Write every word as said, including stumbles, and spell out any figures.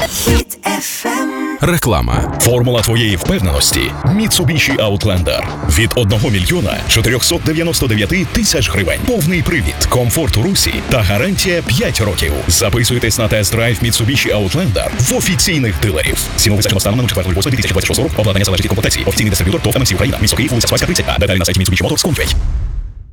Хіт еф ем. Реклама. Формула твоєї впевненості – Mitsubishi Outlander. Від одного мільйона чотирьохсот дев'яносто дев'ять тисяч гривень. Повний привід, комфорт у русі та гарантія п'ять років. Записуйтесь на тест-драйв Mitsubishi Outlander в офіційних дилерів. Ціну визначено станом на четвертого лютого дві тисячі двадцять шостого року. Обладнання залежить від комплектації. Офіційний дистриб'ютор ТОВ ем ем сі Україна. Місто Київ, вулиця Спаська, тридцять А. Деталі на сайті Mitsubishi Motors точка ua.